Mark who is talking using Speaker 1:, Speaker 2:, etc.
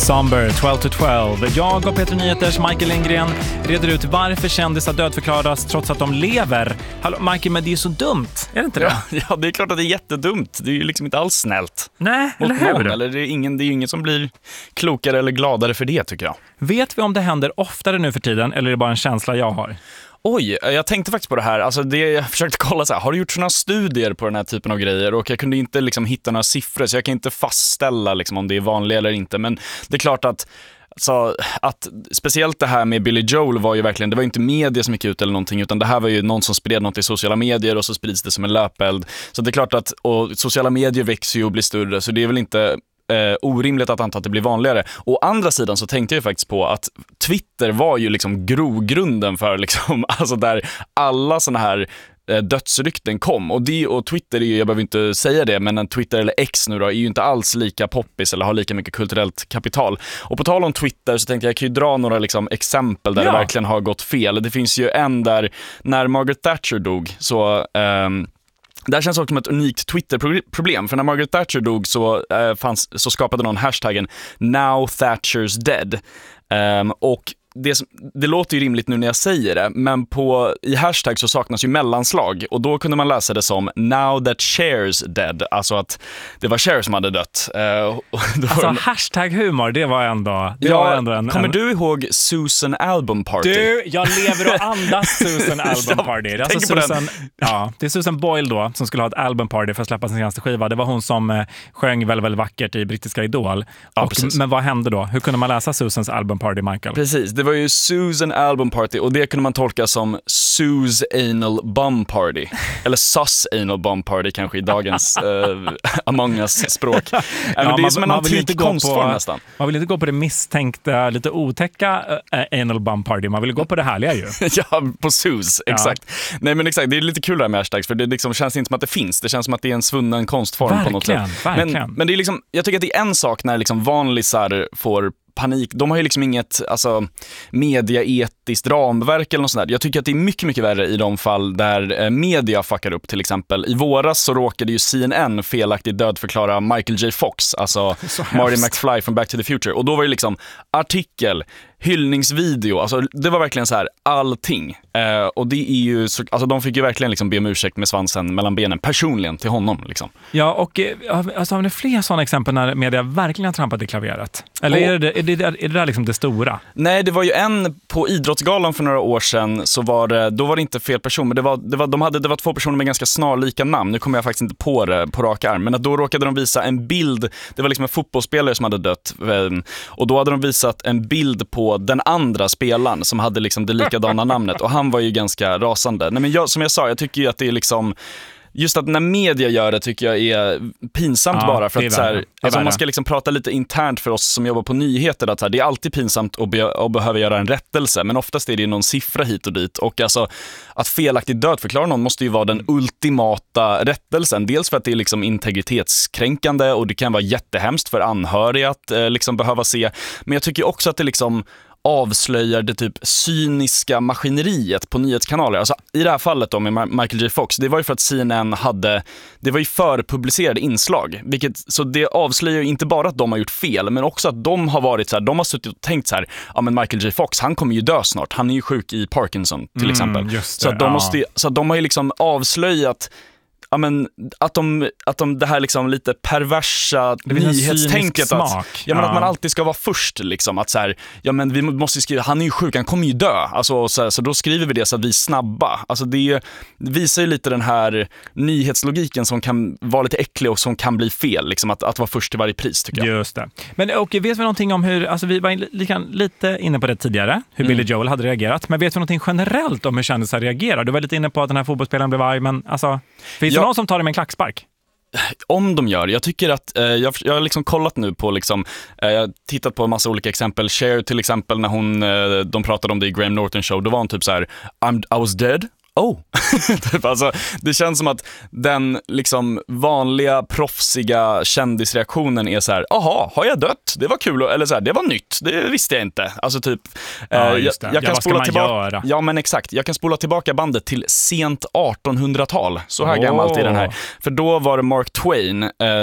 Speaker 1: Somber 12 to 12. Jag och Peter Nyheters Michael Lindgren reder ut varför kändisar dödförklaras trots att de lever. Hallå Michael, men det är ju så dumt, är det inte det?
Speaker 2: Ja, det är klart att det är jättedumt. Det är ju liksom inte alls snällt.
Speaker 1: Nej, eller hur?
Speaker 2: Eller det är ju ingen som blir klokare eller gladare för det, tycker jag.
Speaker 1: Vet vi om det händer oftare nu för tiden, eller är det bara en känsla jag har?
Speaker 2: Oj, jag tänkte faktiskt på det här. Alltså jag försökte kolla så här, har du gjort såna studier på den här typen av grejer? Och jag kunde inte liksom hitta några siffror, så jag kan inte fastställa liksom om det är vanligt eller inte. Men det är klart att speciellt det här med Billy Joel var ju verkligen, det var ju inte media som gick ut eller någonting, utan det här var ju någon som spred något i sociala medier och så sprids det som en löpeld. Så det är klart att, och sociala medier växer ju och blir större, så det är väl inte orimligt att anta att det blir vanligare. Å andra sidan så tänkte jag faktiskt på att Twitter var ju liksom grogrunden för liksom, alltså där alla såna här dödsrykten kom, och Twitter är ju, jag behöver inte säga det, men Twitter eller X nu då är ju inte alls lika poppis eller har lika mycket kulturellt kapital. Och på tal om Twitter så tänkte jag kan ju dra några liksom exempel där det verkligen har gått fel. Det finns ju en där när Margaret Thatcher dog, så det här känns också som ett unikt Twitter-problem, för när Margaret Thatcher dog så skapade någon hashtaggen Now Thatcher's Dead. Och det låter ju rimligt nu när jag säger det, men i hashtag så saknas ju mellanslag, och då kunde man läsa det som Now that Cher's dead, alltså att det var Cher som hade dött.
Speaker 1: Alltså hashtag-humor, det var ändå en...
Speaker 2: Kommer du ihåg Susan Album Party?
Speaker 1: Du, jag lever och andas Susan Album Party. Det är alltså Susan, det är Susan Boyle då som skulle ha ett album party för att släppa sin senaste skiva. Det var hon som sjöng väldigt vackert i Brittiska Idol. Men vad hände då? Hur kunde man läsa Susans album party, Michael?
Speaker 2: Precis, det var ju Susan Album Party, och det kunde man tolka som Sue's Anal Bum Party. Eller Sus Anal Bum Party kanske i dagens Among Us-språk. Men det är som en antik konstform nästan.
Speaker 1: Man vill inte gå på det misstänkta, lite otäcka Anal Bum Party. Man vill gå på det härliga ju.
Speaker 2: Ja, på Sus, exakt. Nej, men exakt, det är lite kul där med hashtags, för det liksom känns inte som att det finns. Det känns som att det är en svunnen konstform på något sätt.
Speaker 1: Verkligen.
Speaker 2: Men det är liksom, jag tycker att det är en sak när liksom vanlisar får panik. De har ju liksom inget mediaetiskt ramverk eller något sånt där. Jag tycker att det är mycket, mycket värre i de fall där media fuckar upp, till exempel. I våras så råkade ju CNN felaktigt dödförklara Michael J. Fox, alltså Marty McFly från Back to the Future. Och då var det liksom artikel, hyllningsvideo, alltså det var verkligen så här allting. Och det är ju alltså de fick ju verkligen liksom be om ursäkt med svansen mellan benen personligen till honom liksom.
Speaker 1: Ja, och alltså har ni fler sådana exempel när media verkligen har trampat i klaveret? Eller är det där liksom det stora? Nej, det var ju en på Idrottsgalan för några år sedan, så då var det inte fel person, men det var två personer med ganska snarlika namn. Nu kommer jag faktiskt inte på det på rak arm, men att då råkade de visa en bild. Det var liksom en fotbollsspelare som hade dött, och då hade de visat en bild på den andra spelaren som hade liksom det likadana namnet, och han var ju ganska rasande. Nej, men som jag sa, jag tycker ju att det är liksom just att när media gör det tycker jag är pinsamt, bara för att så här, alltså man ska liksom prata lite internt för oss som jobbar på nyheter, att så här, det är alltid pinsamt att behöva göra en rättelse, men oftast är det någon siffra hit och dit, och alltså att felaktigt dödförklara någon måste ju vara den ultimata rättelsen, dels för att det är liksom integritetskränkande och det kan vara jättehemskt för anhöriga att liksom behöva se, men jag tycker också att det liksom avslöjar det typ cyniska maskineriet på nyhetskanaler. Alltså i det här fallet då med Michael J. Fox, det var ju för att CNN det var ju förpublicerade inslag, så det avslöjar ju inte bara att de har gjort fel, men också att de har varit så här, de har suttit och tänkt så här, ja men Michael J. Fox, han kommer ju dö snart, han är ju sjuk i Parkinson till exempel. Så att de har ju liksom avslöjat men att de det här liksom lite perversa nyhetstänket att man alltid ska vara först liksom, att så här, ja men vi måste skriva, han är ju sjuk, han kommer ju dö, alltså så då skriver vi det så att vi är snabba. Alltså det visar ju lite den här nyhetslogiken som kan vara lite äcklig och som kan bli fel liksom, att vara först till varje pris, tycker jag. Just det. Men vet vi någonting om hur, alltså vi var lite inne på det tidigare, hur Billy Joel hade reagerat, men vet vi någonting generellt om hur kändisar reagerar? Du var lite inne på att den här fotbollsspelaren blev arg, men alltså finns det någon som tar det med en klackspark?
Speaker 2: Om de gör, jag tycker att jag har liksom kollat nu på liksom, jag har tittat på en massa olika exempel. Cher till exempel, när de pratade om det i Graham Norton show, då var hon typ så här, I was dead. Alltså, det känns som att den liksom vanliga proffsiga kändisreaktionen är så här: aha, har jag dött? Det var kul, eller så här, det var nytt, det visste jag inte. Alltså typ jag kan spola tillbaka. Ja, men exakt. Jag kan spola tillbaka bandet till sent 1800-tal. Så här gammalt är den här. För då var det Mark Twain